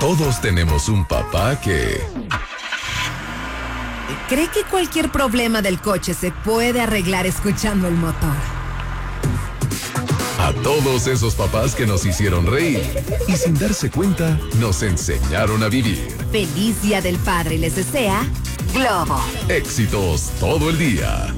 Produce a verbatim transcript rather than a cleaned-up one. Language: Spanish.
Todos tenemos un papá que... ¿Cree que cualquier problema del coche se puede arreglar escuchando el motor? A todos esos papás que nos hicieron reír y sin darse cuenta nos enseñaron a vivir. Feliz Día del Padre les desea Globo. Éxitos todo el día.